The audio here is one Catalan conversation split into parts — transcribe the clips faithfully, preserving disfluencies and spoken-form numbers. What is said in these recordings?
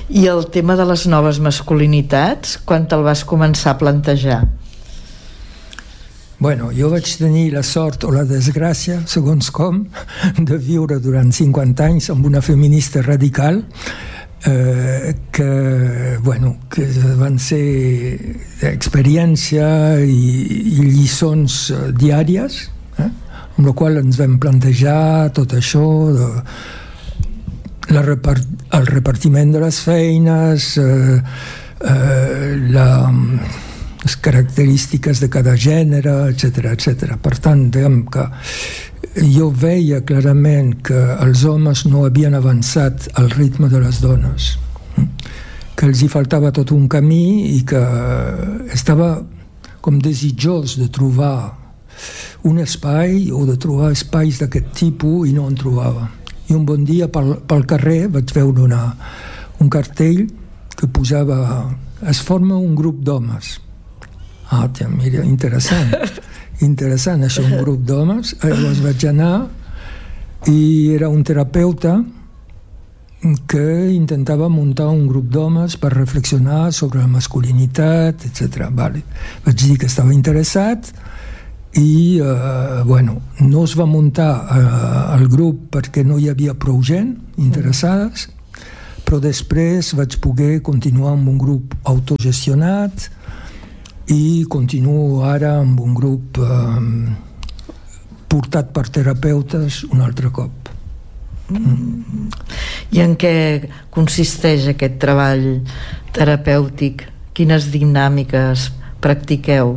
I el tema de les noves masculinitats, quan te'l vas començar a plantejar? Bueno, jo vaig tenir la sort o la desgràcia, segons com, de viure durant cinquanta anys amb una feminista radical eh, que, bueno, que van ser experiència i, i lliçons diàries, eh, amb la qual ens vam plantejar tot això, de, la repart, el repartiment de les feines, eh, eh, la... les característiques de cada gènere, etcètera, etcètera. Per tant, diguem que jo veia clarament que els homes no havien avançat al ritme de les dones, que els hi faltava tot un camí i que estava com desitjós de trobar un espai o de trobar espais d'aquest tipus i no en trobava. I un bon dia pel, pel carrer vaig veure una, un cartell que posava es forma un grup d'homes. Ah, tia, mira, interessant. Interessant, això, un grup d'homes. Llavors vaig anar i era un terapeuta que intentava muntar un grup d'homes per reflexionar sobre la masculinitat, etcètera. Vale. Vaig dir que estava interessat i, eh, bueno, no es va muntar eh, el grup perquè no hi havia prou gent interessades, però després vaig poder continuar amb un grup autogestionat i continuo ara amb un grup eh, portat per terapeutes un altre cop. Mm. I en què consisteix aquest treball terapèutic? Quines dinàmiques practiqueu?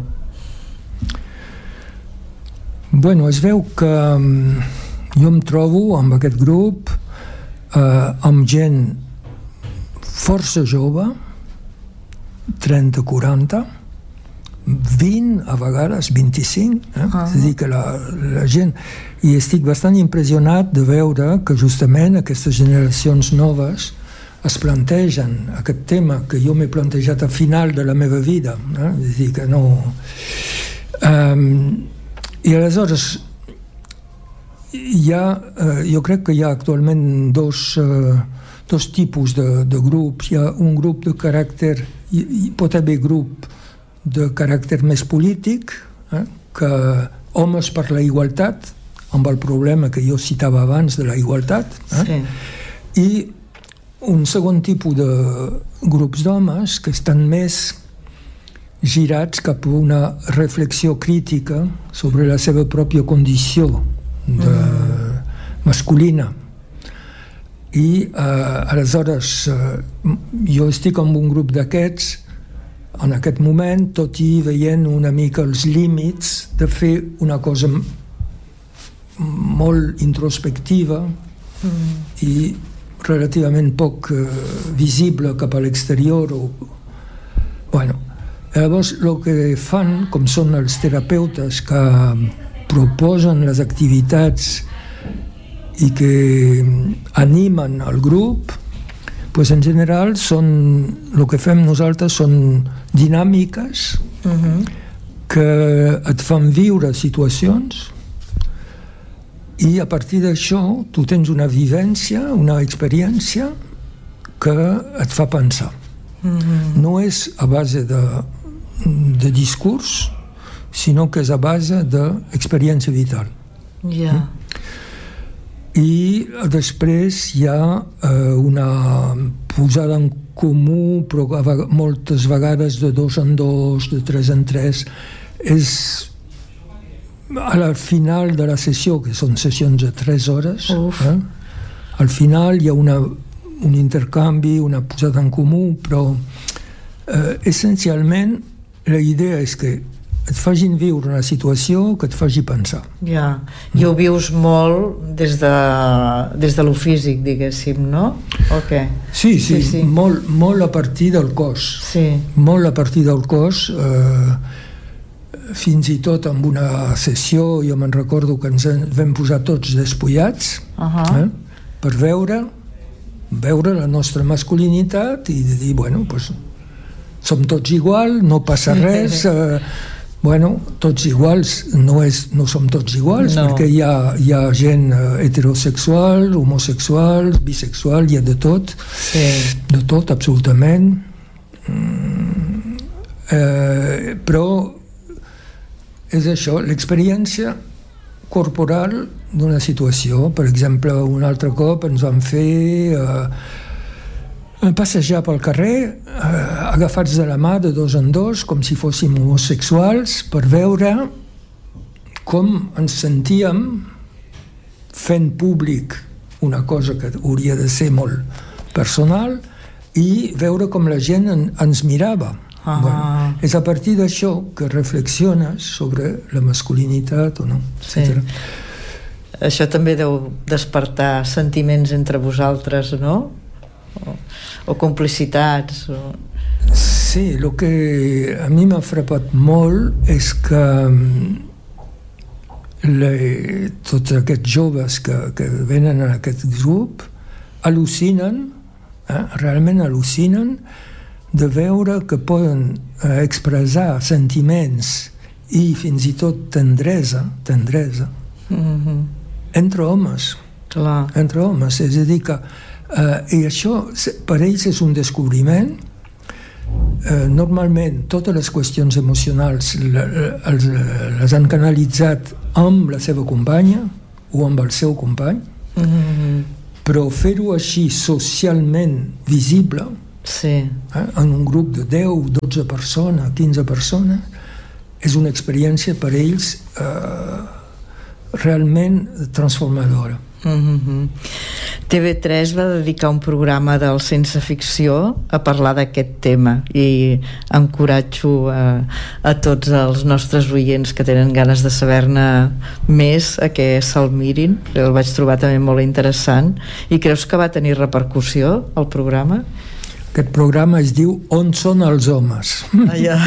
Bueno, es veu que um, jo em trobo amb aquest grup eh, amb gent força jove, trenta a quaranta, vint, a vegades vint-i-cinc, eh? Uh-huh. És a dir, que la, la gent... I estic bastant impressionat de veure que justament aquestes generacions noves es plantegen aquest tema que jo m'he plantejat al final de la meva vida. Eh? És a dir, que no... Um, I aleshores hi ha, eh, jo crec que hi ha actualment dos, eh, dos tipus de, de grups. Hi ha un grup de caràcter... Hi, hi pot haver grup de caràcter més polític, eh, que homes per la igualtat, amb el problema que jo citava abans de la igualtat, eh, sí. I un segon tipus de grups d'homes que estan més girats cap a una reflexió crítica sobre la seva pròpia condició de mm. masculina. I eh, aleshores eh, jo estic amb un grup d'aquests en aquest moment, tot i veient una mica els límits de fer una cosa molt introspectiva mm. i relativament poc eh, visible cap a l'exterior. O... Bueno, llavors el que fan, com són els terapeutes que proposen les activitats i que animen el grup, pues en general són, el que fem nosaltres són dinàmiques uh-huh. que et fan viure situacions i a partir d'això tu tens una vivència, una experiència que et fa pensar. Uh-huh. No és a base de, de discurs, sinó que és a base d'experiència vital. Ja. Yeah. I després hi ha eh, una posada en comú, però moltes vegades de dos en dos, de tres en tres. És al final de la sessió, que són sessions de tres hores, eh? Al final hi ha una, un intercanvi, una posada en comú, però eh, essencialment la idea és que et facin viure una situació que et faci pensar. Ja, i ho vius molt des de, des de lo físic, diguéssim, no? O què? Sí, sí, sí, sí. Molt, molt a partir del cos. Sí. Molt a partir del cos, eh, fins i tot amb una sessió, jo me'n recordo que ens vam posar tots despullats, uh-huh. eh, per veure, veure la nostra masculinitat i dir, bueno, pues, som tots igual, no passa res... Eh, bueno, tots iguals, no, és, no som tots iguals, no. Perquè hi ha, hi ha gent heterosexual, homosexual, bisexual, hi ha de tot, sí. De tot, absolutament. Mm, eh, però és això, l'experiència corporal d'una situació. Per exemple, un altre cop ens van fer eh, passejar pel carrer eh, agafats de la mà de dos en dos com si fóssim homosexuals per veure com ens sentíem fent públic una cosa que hauria de ser molt personal i veure com la gent en, ens mirava. Ah. Bueno, és a partir d'això que reflexiones sobre la masculinitat o no, sí. etcètera. Això també deu despertar sentiments entre vosaltres, no? O, o complicitats o... Sí, el que a mi m'ha frapat molt és que le, tots aquests joves que, que venen a aquest grup al·lucinen, eh, realment al·lucinen de veure que poden eh, expressar sentiments i fins i tot tendresa, tendresa mm-hmm. entre homes. Clar. Entre homes, és a dir que Uh, i això per ells és un descobriment. Uh, normalment totes les qüestions emocionals la, els, les han canalitzat amb la seva companya o amb el seu company, mm-hmm. però fer-ho així socialment visible, sí. eh, en un grup de deu, dotze persones, quinze persones, és una experiència per ells uh, realment transformadora. Mm-hmm. T V tres va dedicar un programa del Sense Ficció a parlar d'aquest tema i encoratjo a, a tots els nostres oients que tenen ganes de saber-ne més a que se'l mirin. El vaig trobar també molt interessant. I creus que va tenir repercussió el programa? Aquest programa es diu On són els homes? Ah, ja.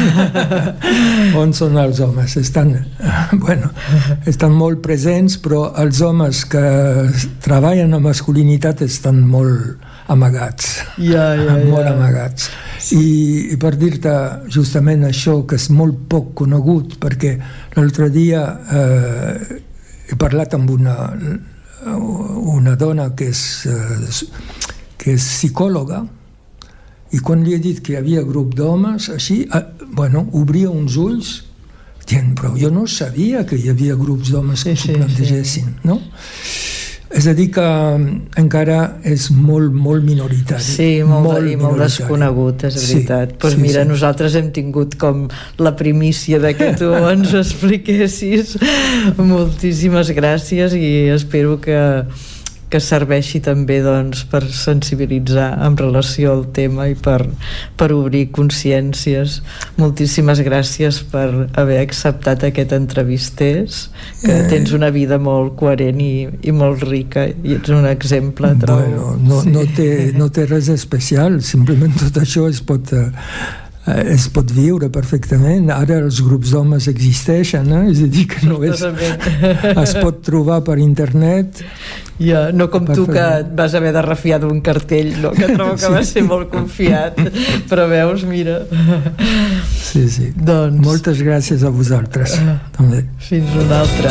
On són els homes? Estan, bueno, estan molt presents, però els homes que treballen amb masculinitat estan molt amagats. Ja, ja, ja. Molt amagats. I, i per dir-te justament això, que és molt poc conegut, perquè l'altre dia eh, he parlat amb una, una dona que és, eh, que és psicòloga, i quan li he dit que hi havia grup d'homes, així, eh, bueno, obria uns ulls, dient, però jo no sabia que hi havia grups d'homes que s'ho plantegessin, sí. No? És a dir que encara és molt, molt minoritari. Sí, molt, molt, i molt desconegut, és veritat. Doncs pues sí, mira, sí. Nosaltres hem tingut com la primícia de que tu ens ho expliquessis. Moltíssimes gràcies i espero que que serveixi també doncs, per sensibilitzar en relació al tema i per, per obrir consciències. Moltíssimes gràcies per haver acceptat aquest entrevisters, que eh. tens una vida molt coherent i, i molt rica i ets un exemple. Bueno, no, sí. no, té, no té res especial, simplement tot això es pot... Eh, es pot viure perfectament. Ara els grups d'homes existeixen, eh? És a dir que no és, es pot trobar per internet. Ja, no com tu que et vas haver de refiar d'un cartell, no? Que trobo que sí. Va ser molt confiat, però veus, mira. Sí, sí. Doncs... moltes gràcies a vosaltres. També. Fins una altra.